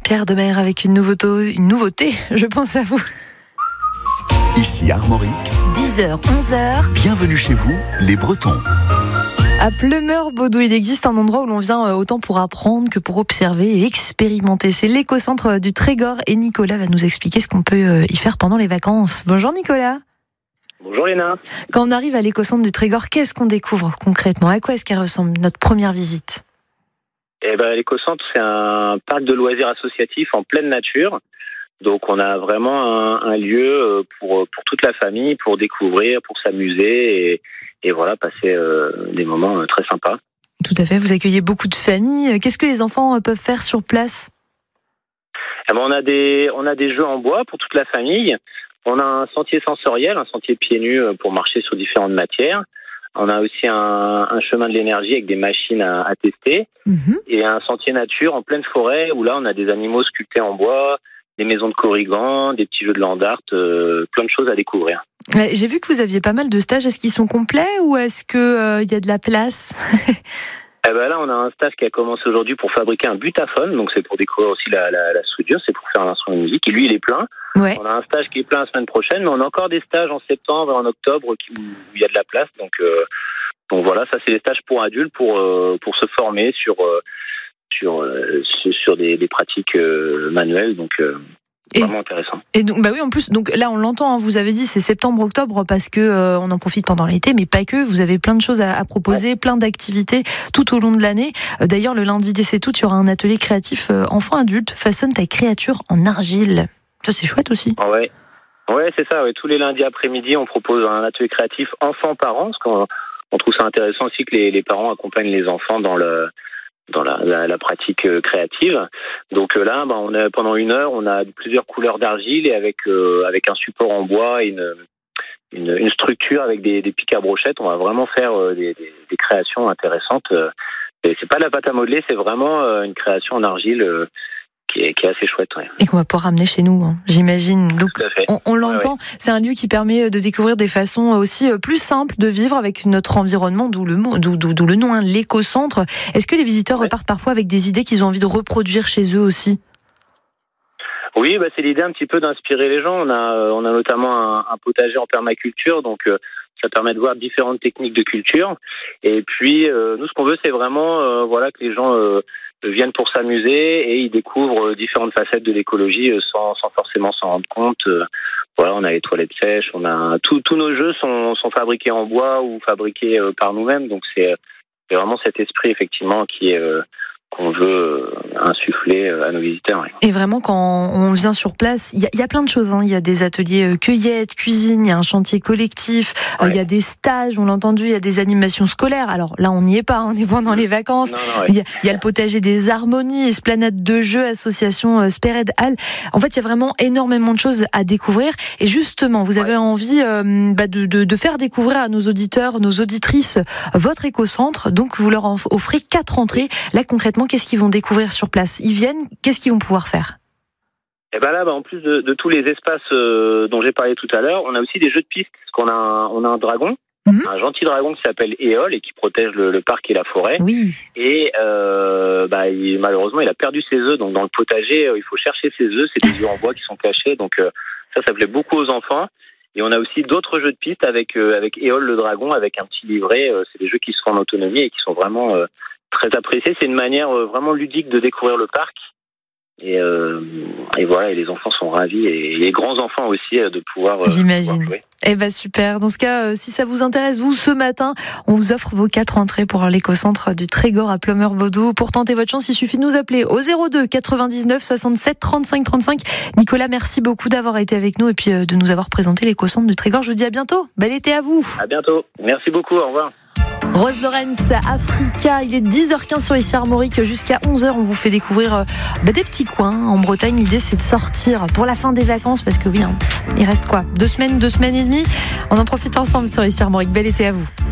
Pierre Demer avec une nouveauté, je pense à vous. Ici Armorique, 10h, 11h. Bienvenue chez vous, les Bretons. À Pleumeur-Baudou, il existe un endroit où l'on vient autant pour apprendre que pour observer et expérimenter. C'est l'écocentre du Trégor et Nicolas va nous expliquer ce qu'on peut y faire pendant les vacances. Bonjour Nicolas. Bonjour Léna. Quand on arrive à l'écocentre du Trégor, qu'est-ce qu'on découvre concrètement ? À quoi est-ce qu'elle ressemble notre première visite ? L'écocentre, c'est un parc de loisirs associatifs en pleine nature. Donc on a vraiment un lieu pour toute la famille, pour découvrir, pour s'amuser et voilà, passer des moments très sympas. Tout à fait, vous accueillez beaucoup de familles. Qu'est-ce que les enfants peuvent faire sur place ? On a des jeux en bois pour toute la famille. On a un sentier sensoriel, un sentier pieds nus pour marcher sur différentes matières. On a aussi un chemin de l'énergie avec des machines à tester. Et un sentier nature en pleine forêt où là on a des animaux sculptés en bois, des maisons de Corrigan, des petits jeux de land art, plein de choses à découvrir. J'ai vu que vous aviez pas mal de stages. Est-ce qu'ils sont complets ou est-ce qu'il y a de la place ? Là, on a un stage qui a commencé aujourd'hui pour fabriquer un butaphone. Donc, c'est pour découvrir aussi la soudure. C'est pour faire un instrument de musique. Et lui, il est plein. Ouais. On a un stage qui est plein la semaine prochaine. Mais on a encore des stages en septembre et en octobre où il y a de la place. Donc voilà, ça, c'est des stages pour adultes pour se former sur des pratiques manuelles. Donc, vraiment intéressant. Et donc, oui, en plus, donc là, on l'entend, vous avez dit, c'est septembre-octobre parce que on en profite pendant l'été, mais pas que. Vous avez plein de choses à proposer, plein d'activités tout au long de l'année. D'ailleurs, le lundi 17 août, il y aura un atelier créatif enfant-adulte, façonne ta créature en argile. Ça, c'est chouette aussi. Ouais, c'est ça. Ouais. Tous les lundis après-midi, on propose un atelier créatif enfant-parents, parce qu'on trouve ça intéressant aussi que les parents accompagnent les enfants dans la pratique créative. Donc là, pendant 1 heure, on a plusieurs couleurs d'argile et avec un support en bois et une structure avec des pics à brochettes, on va vraiment faire des créations intéressantes. Et c'est pas de la pâte à modeler, c'est vraiment une création en argile qui est assez chouette. Ouais. Et qu'on va pouvoir ramener chez nous, j'imagine. Donc on l'entend, ouais. C'est un lieu qui permet de découvrir des façons aussi plus simples de vivre avec notre environnement, d'où le nom, l'écocentre. Est-ce que les visiteurs repartent parfois avec des idées qu'ils ont envie de reproduire chez eux aussi ? Oui, c'est l'idée un petit peu d'inspirer les gens. On a notamment un potager en permaculture, donc ça permet de voir différentes techniques de culture. Et puis nous, ce qu'on veut, c'est vraiment que les gens viennent pour s'amuser et ils découvrent différentes facettes de l'écologie sans forcément s'en rendre compte. On a les toilettes sèches, tous nos jeux sont fabriqués en bois ou fabriqués par nous-mêmes. Donc c'est vraiment cet esprit effectivement qu'on veut insuffler à nos visiteurs. Ouais. Et vraiment, quand on vient sur place, il y a plein de choses. Il y a des ateliers cueillettes, cuisine, il y a un chantier collectif, il y a des stages, on l'a entendu, il y a des animations scolaires. Alors là, on n'y est pas, on est pendant les vacances. Il y a le potager des harmonies, esplanade de jeux, association Spered Hall. En fait, il y a vraiment énormément de choses à découvrir. Et justement, vous avez envie de faire découvrir à nos auditeurs, nos auditrices, votre écocentre. Donc, vous leur offrez 4 entrées. Là, concrètement, qu'est-ce qu'ils vont découvrir sur place ? Ils viennent, qu'est-ce qu'ils vont pouvoir faire ? En plus de tous les espaces dont j'ai parlé tout à l'heure, on a aussi des jeux de piste. Parce qu'on a un dragon, un gentil dragon qui s'appelle Éole et qui protège le parc et la forêt. Oui. Et malheureusement, il a perdu ses œufs. Donc dans le potager, il faut chercher ses œufs. C'est des œufs en bois qui sont cachés. Donc ça plaît beaucoup aux enfants. Et on a aussi d'autres jeux de piste avec Éole le dragon, avec un petit livret. C'est des jeux qui se font en autonomie et qui sont vraiment très apprécié. C'est une manière vraiment ludique de découvrir le parc. Et les enfants sont ravis. Et les grands enfants aussi de pouvoir J'imagine. Pouvoir jouer. Super. Dans ce cas, si ça vous intéresse, vous, ce matin, on vous offre vos 4 entrées pour l'écocentre du Trégor à Pleumeur-Baudou. Pour tenter votre chance, il suffit de nous appeler au 02 99 67 35 35. Nicolas, merci beaucoup d'avoir été avec nous et puis de nous avoir présenté l'écocentre du Trégor. Je vous dis à bientôt. Bel été à vous. À bientôt. Merci beaucoup. Au revoir. Rose Lorenz, Africa, il est 10h15 sur ici Armorique, jusqu'à 11h on vous fait découvrir des petits coins en Bretagne. L'idée c'est de sortir pour la fin des vacances parce que il reste 2 semaines et demie. On en profite ensemble sur ici Armorique. Bel été à vous.